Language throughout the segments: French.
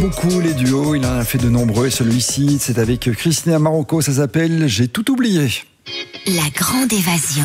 beaucoup les duos, il en a fait de nombreux et celui-ci, c'est avec Christina Marocco, ça s'appelle J'ai tout oublié. La grande évasion.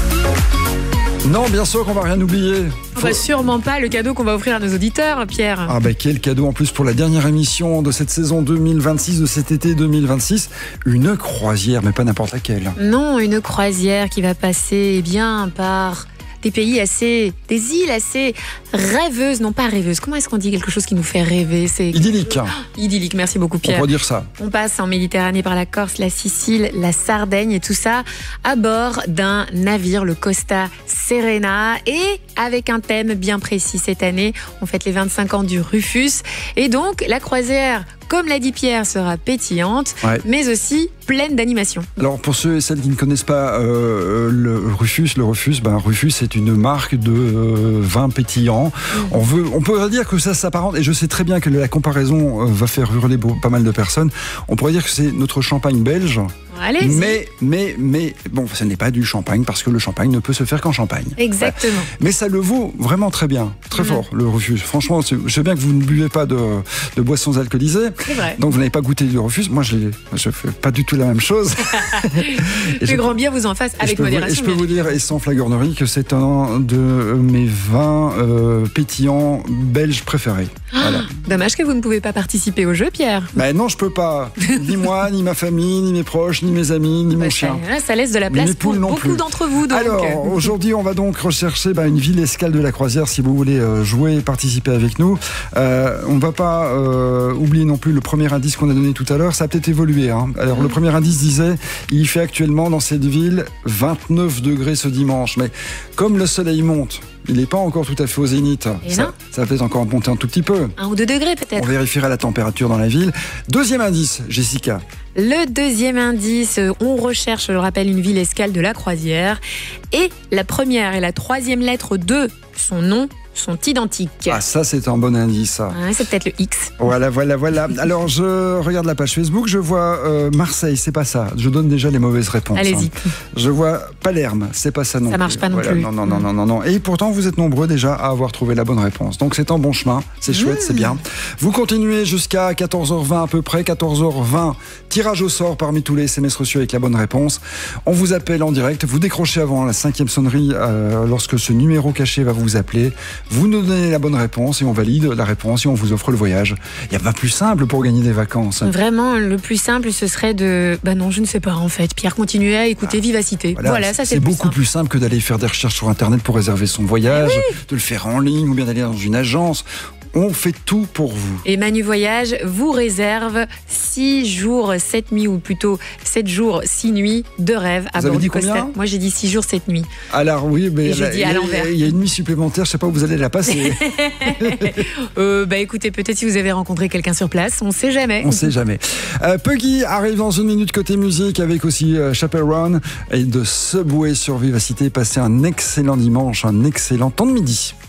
Non, bien sûr qu'on va rien oublier. Sûrement pas le cadeau qu'on va offrir à nos auditeurs, Pierre. Ah bah quel cadeau en plus pour la dernière émission de cette saison 2026, de cet été 2026. Une croisière, mais pas n'importe laquelle. Non, une croisière qui va passer par des pays des îles assez rêveuses, non pas rêveuses. Comment est-ce qu'on dit quelque chose qui nous fait rêver? C'est idyllique. Idyllique, merci beaucoup Pierre. On peut dire ça. On passe en Méditerranée par la Corse, la Sicile, la Sardaigne et tout ça à bord d'un navire, le Costa Serena, et avec un thème bien précis cette année. On fête les 25 ans du Rufus et donc la croisière, comme l'a dit Pierre, sera pétillante, mais aussi pleine d'animation. Alors pour ceux et celles qui ne connaissent pas le Rufus, Rufus c'est une marque de vin pétillant. On peut dire que ça s'apparente, et je sais très bien que la comparaison va faire hurler pas mal de personnes, on pourrait dire que c'est notre champagne belge. Allez-y. Mais bon, ce n'est pas du champagne parce que le champagne ne peut se faire qu'en Champagne. Exactement. Mais ça le vaut vraiment très bien, très fort, le Rufus. Franchement, je sais bien que vous ne buvez pas de boissons alcoolisées. C'est vrai. Donc vous n'avez pas goûté du Rufus. Moi, je fais pas du tout la même chose. Le grand bien vous en fasse avec modération. Et je peux vous dire, et sans flagornerie, que c'est un de mes vins pétillants belges préférés. Voilà. Dommage que vous ne pouvez pas participer au jeu, Pierre. Non, je peux pas. Ni moi, ni ma famille, ni mes proches, ni mes amis, ni mon chien. Ça laisse de la place pour beaucoup d'entre vous. Donc. Alors, aujourd'hui, on va donc rechercher une ville escale de la croisière si vous voulez jouer et participer avec nous. On ne va pas oublier non plus le premier indice qu'on a donné tout à l'heure. Ça a peut-être évolué. Alors, le premier indice disait, il fait actuellement dans cette ville 29 degrés ce dimanche. Mais comme le soleil monte, il n'est pas encore tout à fait au zénith. Ça va peut-être encore monter un tout petit peu. 1 ou 2 degrés peut-être. On vérifiera la température dans la ville. Deuxième indice, Jessica. Le deuxième indice, on recherche, je le rappelle, une ville escale de la croisière. Et la première et la troisième lettre de son nom sont identiques. Ah, ça c'est un bon indice. C'est peut-être le X. Voilà. Alors je regarde la page Facebook, je vois Marseille, c'est pas ça. Je donne déjà les mauvaises réponses. Allez-y. Je vois Palerme, c'est pas ça non plus. Ça marche pas non plus. Non. Et pourtant vous êtes nombreux déjà à avoir trouvé la bonne réponse. Donc c'est un bon chemin, c'est chouette, c'est bien. Vous continuez jusqu'à 14h20 à peu près, 14h20, tirage au sort parmi tous les SMS reçus avec la bonne réponse. On vous appelle en direct, vous décrochez avant la 5e sonnerie lorsque ce numéro caché va vous appeler. Vous nous donnez la bonne réponse et on valide la réponse et on vous offre le voyage. Il n'y a pas plus simple pour gagner des vacances. Vraiment, le plus simple, ce serait de... non, je ne sais pas en fait. Pierre, continuez à écouter Vivacité. Voilà, ça c'est beaucoup plus simple que d'aller faire des recherches sur Internet pour réserver son voyage, de le faire en ligne ou bien d'aller dans une agence. On fait tout pour vous. Et Manu Voyage vous réserve 6 jours, 7 nuits, ou plutôt 7 jours, 6 nuits de rêve à bord du Costa. Moi, j'ai dit 6 jours, 7 nuits. Alors oui, mais il y a une nuit supplémentaire, je ne sais pas où vous allez la passer. Écoutez, peut-être si vous avez rencontré quelqu'un sur place, on ne sait jamais. On ne sait jamais. Puggy arrive dans une minute côté musique avec aussi Chaperone et de Subway sur Vivacité. Passez un excellent dimanche, un excellent temps de midi.